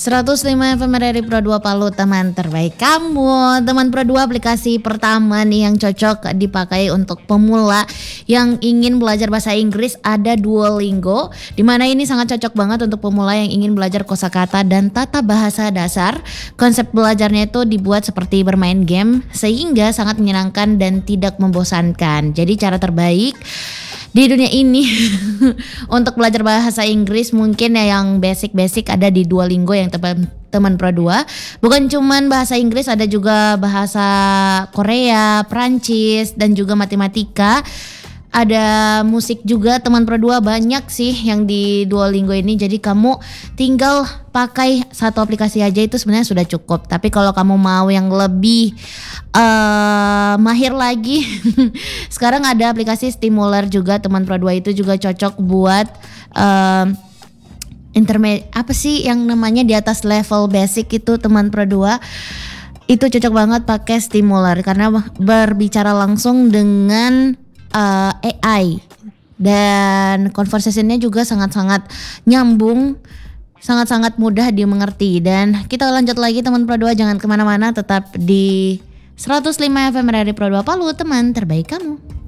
105 FM RRI Pro 2 Palu, teman terbaik kamu. Teman Pro 2 aplikasi pertama nih yang cocok dipakai untuk pemula yang ingin belajar bahasa Inggris ada Duolingo, dimana ini sangat cocok banget untuk pemula yang ingin belajar kosakata dan tata bahasa dasar. Konsep belajarnya itu dibuat seperti bermain game sehingga sangat menyenangkan dan tidak membosankan. Jadi cara terbaik di dunia ini untuk belajar bahasa Inggris mungkin ya yang basic ada di Duolingo yang teman Pro 2. Bukan cuman bahasa Inggris, ada juga bahasa Korea, Prancis dan juga matematika. Ada musik juga teman Pro 2, banyak sih yang di Duolingo ini. Jadi kamu tinggal pakai satu aplikasi aja itu sebenarnya sudah cukup. Tapi kalau kamu mau yang lebih mahir lagi sekarang ada aplikasi Stimuler juga teman Pro 2, itu juga cocok buat apa sih yang namanya di atas level basic itu teman Pro 2. Itu cocok banget pakai Stimuler karena berbicara langsung dengan AI dan conversationnya juga sangat-sangat nyambung, sangat-sangat mudah dimengerti. Dan kita lanjut lagi teman Pro 2, jangan kemana-mana, tetap di 105 FM RRI Pro 2 Palu, teman terbaik kamu.